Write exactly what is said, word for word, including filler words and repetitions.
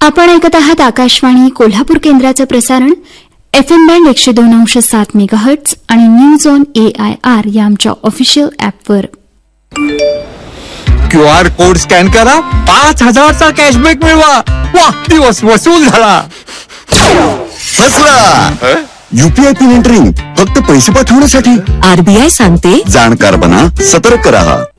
आपण ऐकत आहात आकाशवाणी कोल्हापूर केंद्राचं प्रसारण एफ एम बँड एकशे दोन अंश सात मेगाहर्ट्ज आणि news on A I R या आमच्या ऑफिशियल ॲपवर. क्यू आर कोड स्कॅन करा, पाच हजारचा कॅशबॅक मिळवा. वा, दिवस वसूल झाला. फसला. युपीआय पिन एंटरिंग फक्त पैसे पाठवण्यासाठी. आरबीआय सांगते, जाणकार बना, सतर्क रहा.